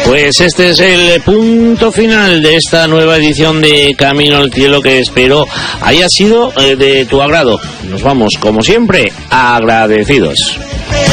Pues este es el punto final de esta nueva edición de Camino al Cielo, que espero haya sido de tu agrado. Nos vamos, como siempre, agradecidos.